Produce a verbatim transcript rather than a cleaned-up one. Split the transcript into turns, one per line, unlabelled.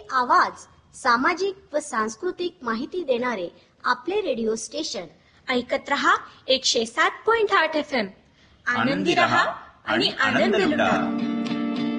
आवाज, सामाजिक व सांस्कृतिक माहिती देणारे आपले रेडिओ स्टेशन.
ऐकत रहा एकशे सात पॉइंट आठ एफ एम. आनंदी रहा आणि आनंद लुटा.